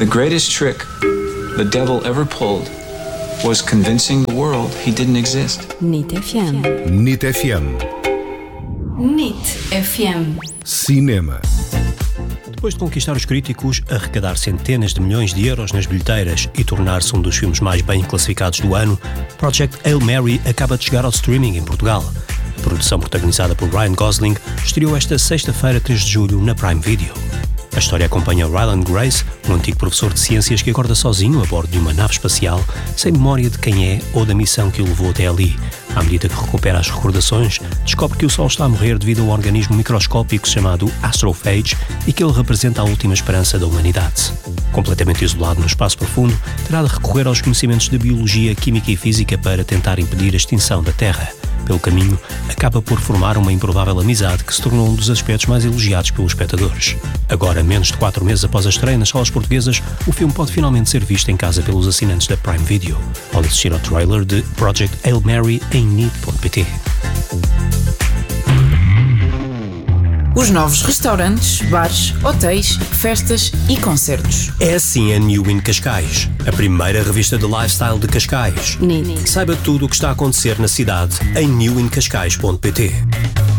The greatest trick the devil ever pulled was convincing the world he didn't exist. NIT FM. NIT FM. NIT FM. Cinema. Depois de conquistar os críticos, arrecadar centenas de milhões de euros nas bilheteiras e tornar-se um dos filmes mais bem classificados do ano, Project Hail Mary acaba de chegar ao streaming em Portugal. A produção, protagonizada por Ryan Gosling, estreou esta sexta-feira, 3 de julho, na Prime Video. A história acompanha Ryland Grace, um antigo professor de ciências que acorda sozinho a bordo de uma nave espacial, sem memória de quem é ou da missão que o levou até ali. À medida que recupera as recordações, descobre que o Sol está a morrer devido a um organismo microscópico chamado Astrophage e que ele representa a última esperança da humanidade. Completamente isolado no espaço profundo, terá de recorrer aos conhecimentos de biologia, química e física para tentar impedir a extinção da Terra. Pelo caminho, acaba por formar uma improvável amizade que se tornou um dos aspectos mais elogiados pelos espectadores. Agora, menos de 4 meses após a estreia nas salas portuguesas, o filme pode finalmente ser visto em casa pelos assinantes da Prime Video. Pode assistir ao trailer de Project Hail Mary em NIT.pt. Os novos restaurantes, bares, hotéis, festas e concertos. É assim a New in Cascais, a primeira revista de lifestyle de Cascais. NIT. Saiba tudo o que está a acontecer na cidade em newincascais.pt.